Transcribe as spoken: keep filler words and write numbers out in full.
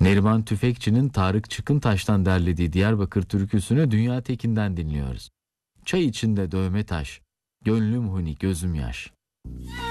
Neriman Tüfekçi'nin Tarık Çıkıntaş'tan derlediği Diyarbakır türküsünü Dünya Tekin'den dinliyoruz. Çay içinde dövme taş, gönlüm huni gözüm yaş.